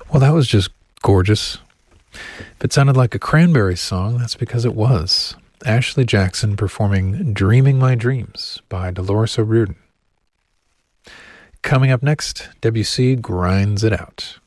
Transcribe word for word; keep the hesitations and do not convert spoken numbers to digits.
Well, that was just gorgeous. If it sounded like a Cranberries song, that's because it was. Ashley Jackson performing Dreaming My Dreams by Dolores O'Riordan. Coming up next, Debussy grinds it out.